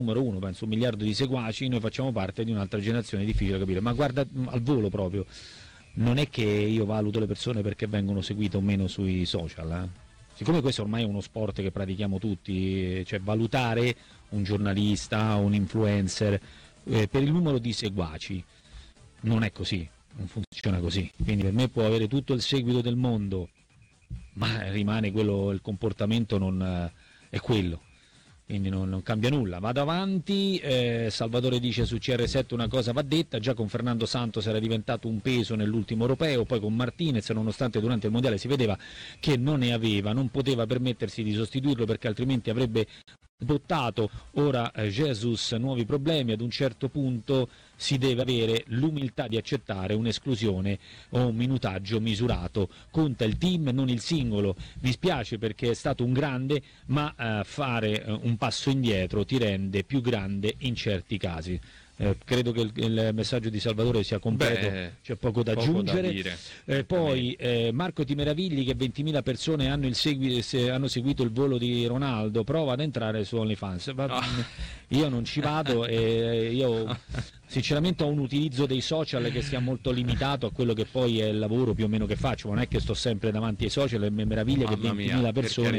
numero uno, penso 1 miliardo di seguaci, noi facciamo parte di un'altra generazione, è difficile capire, ma guarda al volo proprio, non è che io valuto le persone perché vengono seguite o meno sui social, siccome questo ormai è uno sport che pratichiamo tutti, cioè valutare un giornalista, un influencer per il numero di seguaci non è così, non funziona così, quindi per me può avere tutto il seguito del mondo, ma rimane quello, il comportamento non è quello, quindi non cambia nulla. Vado avanti, Salvatore dice su CR7 una cosa va detta, già con Fernando Santos era diventato un peso nell'ultimo europeo, poi con Martinez, nonostante durante il mondiale si vedeva che non ne aveva, non poteva permettersi di sostituirlo perché altrimenti avrebbe bottato. Ora Jesus, nuovi problemi, ad un certo punto si deve avere l'umiltà di accettare un'esclusione o un minutaggio misurato, conta il team non il singolo, mi spiace perché è stato un grande, ma fare un passo indietro ti rende più grande in certi casi. Credo che il messaggio di Salvatore sia completo, c'è poco da aggiungere. Poi Marco ti meravigli che 20.000 persone hanno seguito il volo di Ronaldo, prova ad entrare su OnlyFans. Io non ci vado e io sinceramente ho un utilizzo dei social che sia molto limitato a quello che poi è il lavoro più o meno che faccio, non è che sto sempre davanti ai social e mi meraviglia che 20.000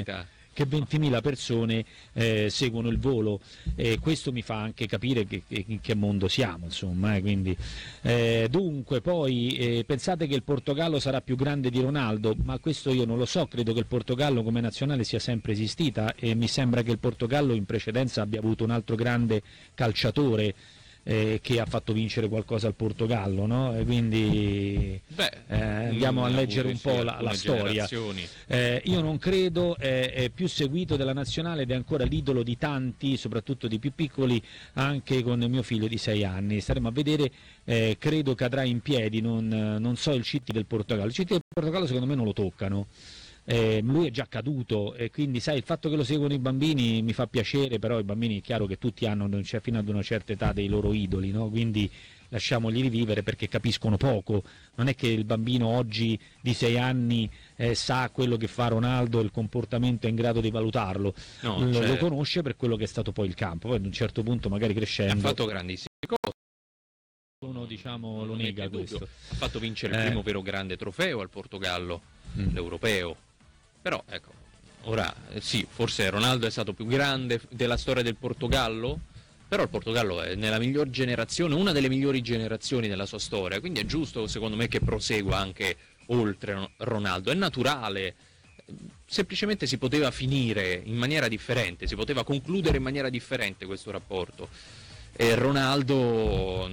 persone seguono il volo, questo mi fa anche capire in che mondo siamo, insomma, quindi dunque poi pensate che il Portogallo sarà più grande di Ronaldo, ma questo io non lo so, credo che il Portogallo come nazionale sia sempre esistita e mi sembra che il Portogallo in precedenza abbia avuto un altro grande calciatore che ha fatto vincere qualcosa al Portogallo, no? E quindi andiamo a leggere un po' la storia. Io non credo, è più seguito della nazionale ed è ancora l'idolo di tanti, soprattutto di più piccoli, anche con mio figlio di 6 anni. Staremo a vedere, credo cadrà in piedi, non so il CT del Portogallo. Il CT del Portogallo secondo me non lo toccano. Lui è già caduto e quindi sai, il fatto che lo seguono i bambini mi fa piacere, però i bambini è chiaro che tutti hanno fino ad una certa età dei loro idoli, no? Quindi lasciamoli rivivere perché capiscono poco, non è che il bambino oggi di 6 anni sa quello che fa Ronaldo, il comportamento è in grado di valutarlo, lo conosce per quello che è stato poi il campo, poi ad un certo punto magari crescendo ha fatto grandissime cose, uno diciamo lo nega questo, ha fatto vincere il primo vero grande trofeo al Portogallo, l'europeo. Però ecco, ora sì, forse Ronaldo è stato più grande della storia del Portogallo, però il Portogallo è nella miglior generazione, una delle migliori generazioni della sua storia, quindi è giusto secondo me che prosegua anche oltre Ronaldo, è naturale, semplicemente si poteva finire in maniera differente, si poteva concludere in maniera differente questo rapporto e Ronaldo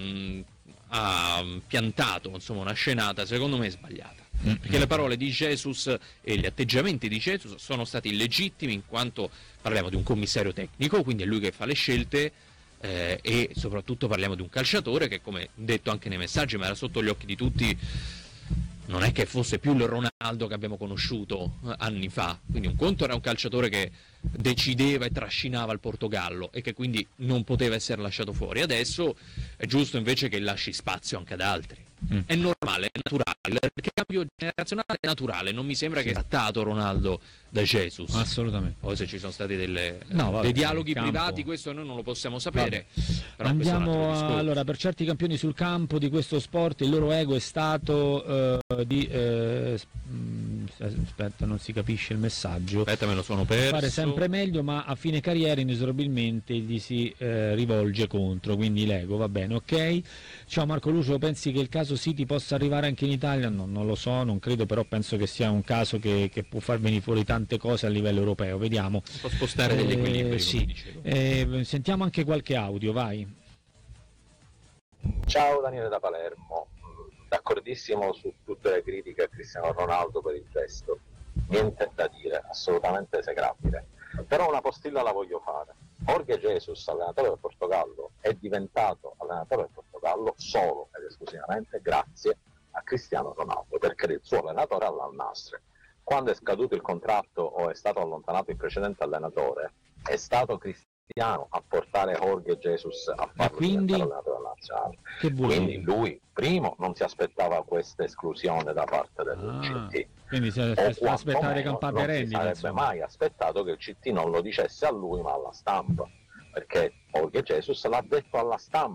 ha piantato insomma una scenata secondo me sbagliata. Perché le parole di Jesus e gli atteggiamenti di Jesus sono stati illegittimi in quanto parliamo di un commissario tecnico, quindi è lui che fa le scelte e soprattutto parliamo di un calciatore che, come detto anche nei messaggi, ma era sotto gli occhi di tutti, non è che fosse più il Ronaldo che abbiamo conosciuto anni fa, quindi un conto era un calciatore che decideva e trascinava il Portogallo e che quindi non poteva essere lasciato fuori, adesso è giusto invece che lasci spazio anche ad altri. È normale, è naturale, perché il cambio generazionale è naturale, non mi sembra che sia trattato Ronaldo da Jesus. Assolutamente. Poi se ci sono stati dei dialoghi privati, questo noi non lo possiamo sapere. Però andiamo allora, per certi campioni sul campo di questo sport il loro ego è stato aspetta, non si capisce il messaggio. Aspetta, me lo sono perso. Fare sempre meglio, ma a fine carriera inesorabilmente gli si rivolge contro, quindi l'ego, va bene, ok. Ciao Marco Lucio, pensi che il caso City possa arrivare anche in Italia? No, non lo so, non credo, però penso che sia un caso che può far venire fuori tante cose a livello europeo, vediamo. Può spostare degli equilibri, sì. Sentiamo anche qualche audio, vai. Ciao Daniele da Palermo, d'accordissimo su tutte le critiche a Cristiano Ronaldo per il gesto, niente da dire, assolutamente esecrabile, però una postilla la voglio fare. Jorge Jesus, allenatore del Portogallo, è diventato allenatore del Portogallo solo ed esclusivamente grazie a Cristiano Ronaldo, perché il suo allenatore all'Al Nassr, quando è scaduto il contratto o è stato allontanato il precedente allenatore, è stato Cristiano a portare Jorge Jesus a farlo diventare allenatore della nazionale. Quindi lui, primo, non si aspettava questa esclusione da parte del CT. Quindi si aspettare campate non rendi, si sarebbe mai aspettato che il CT non lo dicesse a lui ma alla stampa. perché Jesus l'ha detto alla stampa